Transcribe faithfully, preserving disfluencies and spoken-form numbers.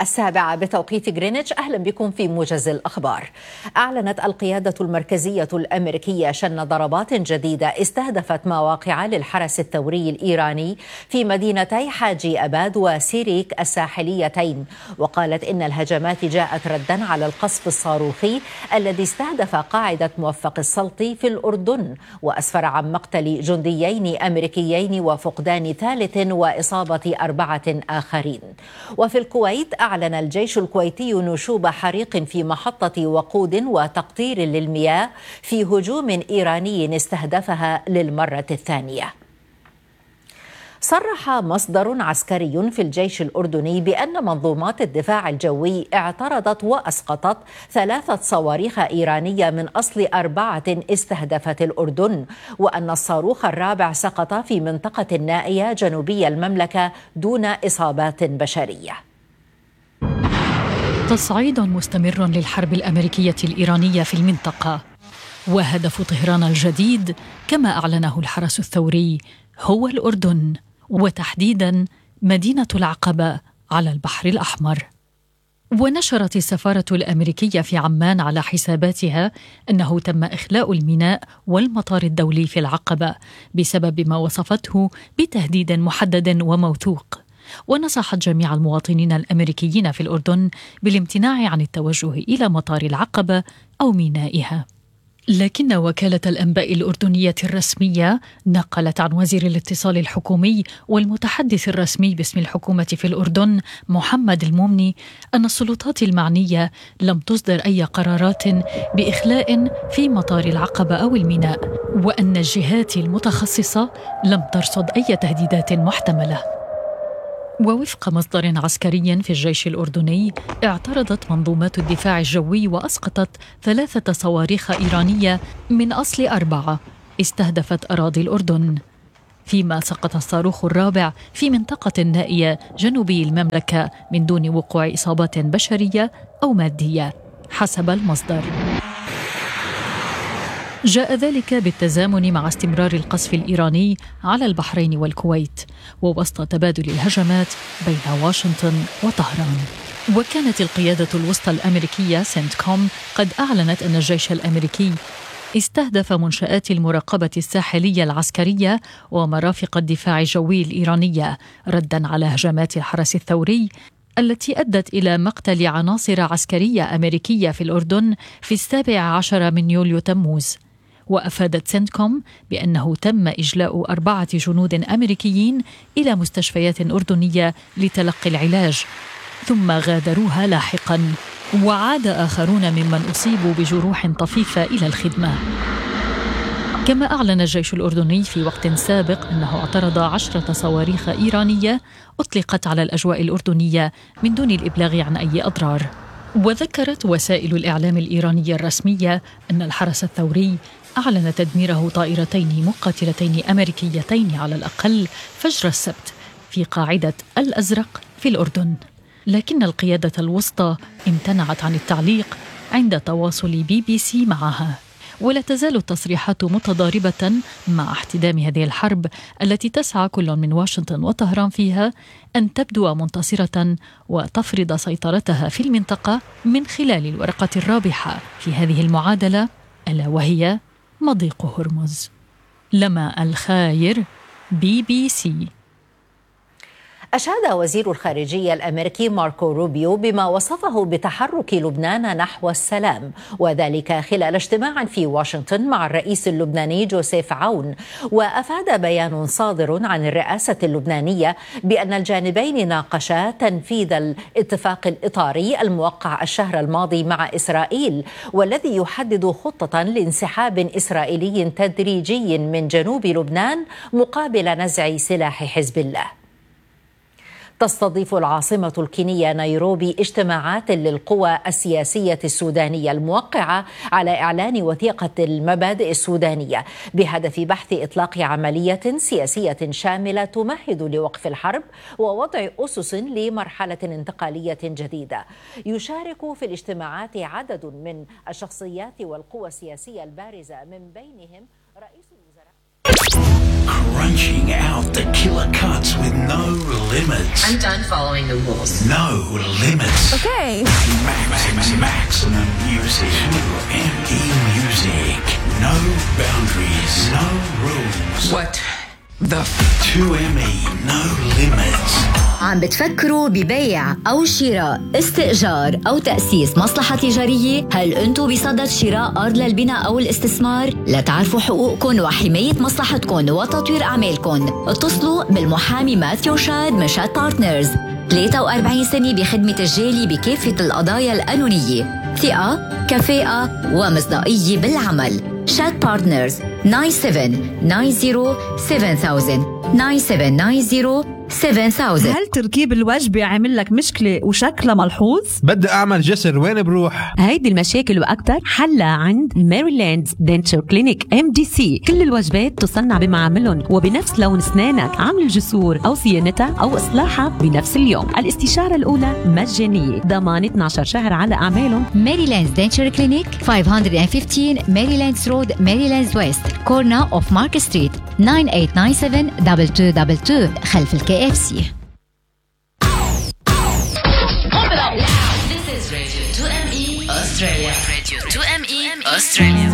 السابعة بتوقيت غرينتش. أهلا بكم في موجز الأخبار. أعلنت القيادة المركزية الأمريكية شن ضربات جديدة استهدفت مواقع للحرس الثوري الإيراني في مدينتي حاجي أباد وسيريك الساحليتين، وقالت إن الهجمات جاءت ردا على القصف الصاروخي الذي استهدف قاعدة موفق السلطي في الأردن، وأسفر عن مقتل جنديين أمريكيين وفقدان ثالث وإصابة أربعة آخرين. وفي الكويت أعلن الجيش الكويتي نشوب حريق في محطة وقود وتقطير للمياه في هجوم إيراني استهدفها للمرة الثانية. صرح مصدر عسكري في الجيش الأردني بأن منظومات الدفاع الجوي اعترضت وأسقطت ثلاثة صواريخ إيرانية من أصل أربعة استهدفت الأردن، وأن الصاروخ الرابع سقط في منطقة نائية جنوبي المملكة دون إصابات بشرية. تصعيد مستمر للحرب الأمريكية الإيرانية في المنطقة، وهدف طهران الجديد كما أعلنه الحرس الثوري هو الأردن، وتحديدا مدينة العقبة على البحر الأحمر. ونشرت السفارة الأمريكية في عمان على حساباتها أنه تم إخلاء الميناء والمطار الدولي في العقبة بسبب ما وصفته بتهديد محدد وموثوق، ونصحت جميع المواطنين الأمريكيين في الأردن بالامتناع عن التوجه إلى مطار العقبة أو مينائها. لكن وكالة الأنباء الأردنية الرسمية نقلت عن وزير الاتصال الحكومي والمتحدث الرسمي باسم الحكومة في الأردن محمد المومني أن السلطات المعنية لم تصدر أي قرارات بإخلاء في مطار العقبة أو الميناء، وأن الجهات المتخصصة لم ترصد أي تهديدات محتملة. ووفق مصدر عسكري في الجيش الأردني، اعترضت منظومات الدفاع الجوي وأسقطت ثلاثة صواريخ إيرانية من أصل أربعة استهدفت أراضي الأردن، فيما سقط الصاروخ الرابع في منطقة نائية جنوبي المملكة من دون وقوع إصابات بشرية أو مادية حسب المصدر. جاء ذلك بالتزامن مع استمرار القصف الإيراني على البحرين والكويت، ووسط تبادل الهجمات بين واشنطن وطهران. وكانت القيادة الوسطى الأمريكية سنتكوم قد أعلنت أن الجيش الأمريكي استهدف منشآت المراقبة الساحلية العسكرية ومرافق الدفاع الجوي الإيرانية رداً على هجمات الحرس الثوري التي أدت إلى مقتل عناصر عسكرية أمريكية في الأردن في السابع عشر من يوليو تموز. وأفادت سنتكوم بأنه تم إجلاء أربعة جنود أمريكيين إلى مستشفيات أردنية لتلقي العلاج ثم غادروها لاحقا، وعاد آخرون ممن أصيبوا بجروح طفيفة إلى الخدمة. كما أعلن الجيش الأردني في وقت سابق أنه اعترض عشرة صواريخ إيرانية أطلقت على الأجواء الأردنية من دون الإبلاغ عن أي أضرار. وذكرت وسائل الإعلام الإيرانية الرسمية أن الحرس الثوري أعلن تدميره طائرتين مقاتلتين أمريكيتين على الأقل فجر السبت في قاعدة الأزرق في الأردن، لكن القيادة الوسطى امتنعت عن التعليق عند تواصل بي بي سي معها. ولا تزال التصريحات متضاربة مع احتدام هذه الحرب التي تسعى كل من واشنطن وطهران فيها أن تبدو منتصرة وتفرض سيطرتها في المنطقة من خلال الورقة الرابحة في هذه المعادلة، ألا وهي مضيق هرمز. لما الخاير، بي بي سي. أشاد وزير الخارجية الأمريكي ماركو روبيو بما وصفه بتحرك لبنان نحو السلام، وذلك خلال اجتماع في واشنطن مع الرئيس اللبناني جوزيف عون. وأفاد بيان صادر عن الرئاسة اللبنانية بأن الجانبين ناقشا تنفيذ الاتفاق الإطاري الموقع الشهر الماضي مع إسرائيل، والذي يحدد خطة لانسحاب إسرائيلي تدريجي من جنوب لبنان مقابل نزع سلاح حزب الله. تستضيف العاصمة الكينية نيروبي اجتماعات للقوى السياسية السودانية الموقعة على إعلان وثيقة المبادئ السودانية بهدف بحث إطلاق عملية سياسية شاملة تمهد لوقف الحرب ووضع أسس لمرحلة انتقالية جديدة. يشارك في الاجتماعات عدد من الشخصيات والقوى السياسية البارزة، من بينهم رئيس الوزراء crunching out the killer cuts with no limits. I'm done following the rules. No limits. Okay. Max, max, maximum music. M E Music. No boundaries. No rules. What the f- two M E. No limits. عم بتفكروا ببيع أو شراء استئجار أو تأسيس مصلحة تجارية؟ هل أنتوا بصدد شراء أرض للبناء أو الاستثمار؟ لتعرفوا حقوقكم وحماية مصلحتكم وتطوير أعمالكم اتصلوا بالمحامي ماثيو شاد من شاد بارتنرز. ثلاثة وأربعين سنة بخدمة الجالي بكافة القضايا القانونية، ثقة، كفاءة ومصداقية بالعمل. شاد بارتنرز تسعة سبعة تسعة صفر سبعة ألف تسعة سبعة تسعة صفر سبعة ألف. هل تركيب الوجبة عامل لك مشكلة وشكلها ملحوظ؟ بدي أعمل جسر، وين بروح؟ هيدي المشاكل وأكتر حلها عند ميريلاند دنتشر كلينيك إم دي سي. كل الوجبات تصنع بمعاملهم وبنفس لون أسنانك، عمل الجسور أو صيانتها أو إصلاحها بنفس اليوم. الاستشارة الأولى مجانية، ضمان اثني عشر شهر على أعمالهم. ميريلاند دنتشر كلينيك خمسمية وخمستاشر ميريلاند رود، ميريلاند ويست، كورنا أوف مارك ستريت، تسعة ثمانية تسعة سبعة اثنين اثنين اثنين اثنين خلف الكي اف سي. This is Radio two M E Australia. Radio two M E Australia.